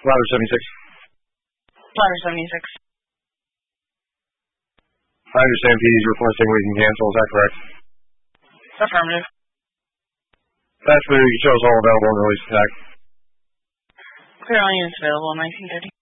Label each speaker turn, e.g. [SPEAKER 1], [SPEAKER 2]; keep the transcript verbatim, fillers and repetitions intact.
[SPEAKER 1] Ladder seventy-six.
[SPEAKER 2] Ladder seventy-six.
[SPEAKER 1] I understand P D's requesting we can cancel, is that correct?
[SPEAKER 2] Affirmative.
[SPEAKER 1] That's clear, you can show us all available in release attack.
[SPEAKER 2] Clear all units available, nineteen thirty.